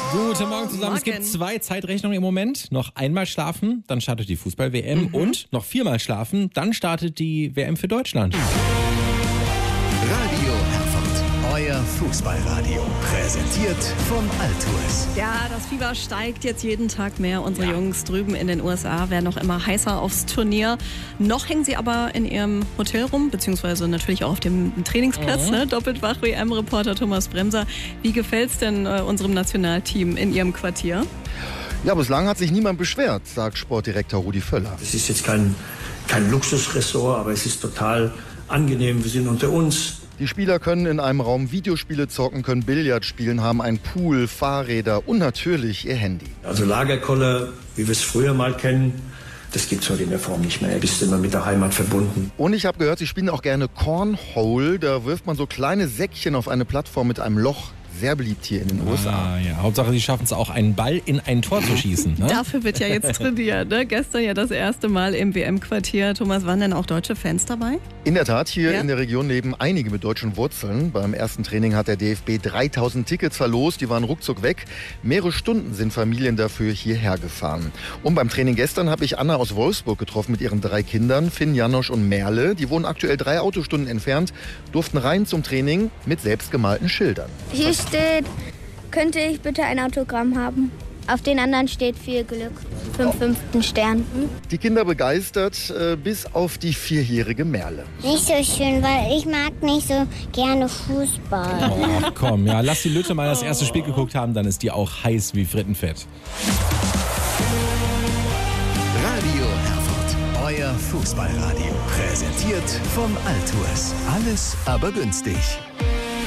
Guten Morgen zusammen. Es gibt 2 Zeitrechnungen im Moment. Noch einmal schlafen, dann startet die Fußball-WM. Und noch 4-mal schlafen, dann startet die WM für Deutschland. Radio Herford, euer Fußballradio. Präsentiert von Altours. Ja, das Fieber steigt jetzt jeden Tag mehr. Unsere Jungs drüben in den USA werden noch immer heißer aufs Turnier. Noch hängen sie aber in ihrem Hotel rum, beziehungsweise natürlich auch auf dem Trainingsplatz. Ne? Doppelt wach WM-Reporter Thomas Bremser. Wie gefällt's denn unserem Nationalteam in ihrem Quartier? Ja, bislang hat sich niemand beschwert, sagt Sportdirektor Rudi Völler. Es ist jetzt kein Luxusressort, aber es ist total angenehm. Wir sind unter uns. Die Spieler können in einem Raum Videospiele zocken, können Billard spielen, haben einen Pool, Fahrräder und natürlich ihr Handy. Also Lagerkoller, wie wir es früher mal kennen, das gibt es heute in der Form nicht mehr. Du bist immer mit der Heimat verbunden. Und ich habe gehört, sie spielen auch gerne Cornhole. Da wirft man so kleine Säckchen auf eine Plattform mit einem Loch. Sehr beliebt hier in den USA. Ja. Hauptsache, sie schaffen es auch, einen Ball in ein Tor zu schießen. Ne? Dafür wird ja jetzt trainiert. Ne? Gestern ja das erste Mal im WM-Quartier. Thomas, waren denn auch deutsche Fans dabei? In der Tat, hier in der Region leben einige mit deutschen Wurzeln. Beim ersten Training hat der DFB 3000 Tickets verlost. Die waren ruckzuck weg. Mehrere Stunden sind Familien dafür hierher gefahren. Und beim Training gestern habe ich Anna aus Wolfsburg getroffen mit ihren 3 Kindern, Finn, Janosch und Merle. Die wohnen aktuell 3 Autostunden entfernt, durften rein zum Training mit selbstgemalten Schildern. Hier steht, könnte ich bitte ein Autogramm haben? Auf den anderen steht viel Glück für den 5. Stern. Die Kinder begeistert, bis auf die 4-jährige Merle. Nicht so schön, weil ich mag nicht so gerne Fußball. Ach komm, ja, lass die Lütte mal das erste Spiel geguckt haben, dann ist die auch heiß wie Frittenfett. Radio Herford, euer Fußballradio. Präsentiert von Altours. Alles aber günstig.